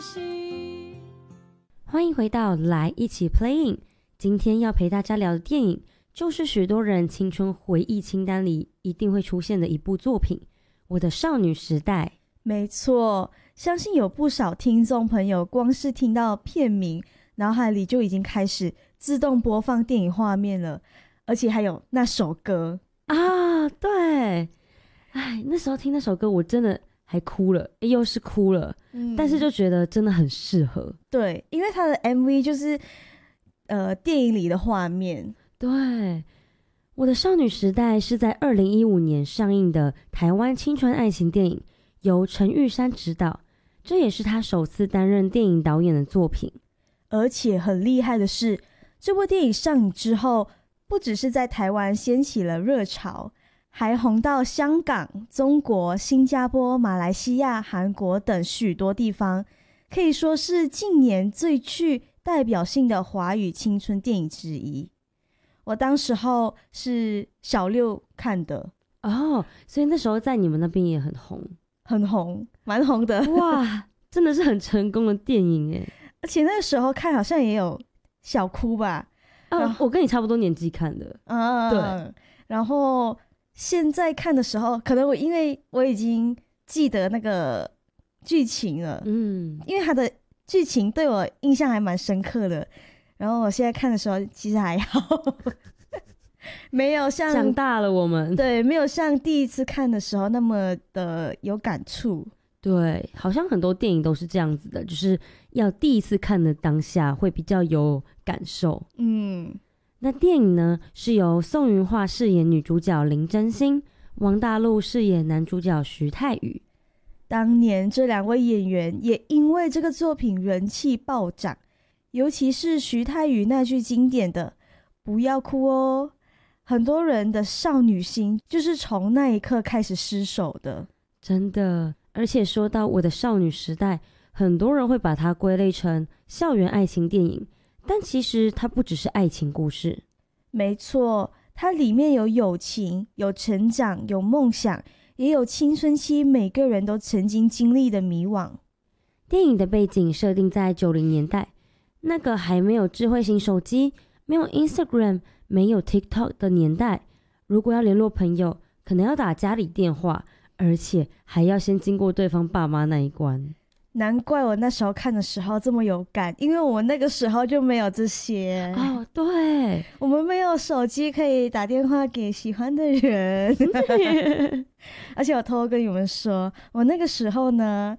欢迎回到来一起 playing， 今天要陪大家聊的电影就是许多人青春回忆清单里一定会出现的一部作品《我的少女时代》。 没错，相信有不少听众朋友光是听到片名，脑海里就已经开始自动播放电影画面了，而且还有那首歌啊，对，哎，那时候听那首歌我真的还哭了，又是哭了，但是就觉得真的很适合。 对，因为他的 MV 就是电影里的画面。 对，我的少女时代是在2015年上映的台湾青春爱情电影，由陈玉珊执导，这也是他首次担任电影导演的作品。 而且很厉害的是，这部电影上映之后，不只是在台湾掀起了热潮，还红到香港、中国、新加坡、马来西亚、韩国等许多地方，可以说是近年最具代表性的华语青春电影之一。我当时候是小6看的哦，所以那时候在你们那边也很红， 很红，蛮红的。 哇，真的是很成功的电影耶！ 而且那个时候看好像也有小哭吧。 我跟你差不多年纪看的。对。 然后现在看的时候，可能因为我已经记得那个剧情了，因为它的剧情对我印象还蛮深刻的。然后我现在看的时候，其实还好，没有像长大了我们， 对，没有像第一次看的时候那么的有感触。 对，好像很多电影都是这样子的，就是要第一次看的当下会比较有感受。那电影呢是由宋芸樺饰演女主角林真心，王大陆饰演男主角徐太宇。 当年这两位演员也因为这个作品人气暴涨，尤其是徐太宇那句经典的“不要哭哦”，很多人的少女心就是从那一刻开始失守的。 真的，而且说到我的少女时代，很多人会把它归类成校园爱情电影，但其实它不只是爱情故事。 没错，它里面有友情，有成长，有梦想，也有青春期每个人都曾经经历的迷惘。 电影的背景设定在90年代，那个还没有智慧型手机，没有 Instagram， 没有 TikTok 的年代，如果要联络朋友，可能要打家里电话，而且还要先经过对方爸妈那一关。 难怪我那时候看的时候这么有感，因为我们那个时候就没有这些。 对， 我们没有手机可以打电话给喜欢的人。而且我偷偷跟你们说，我那个时候呢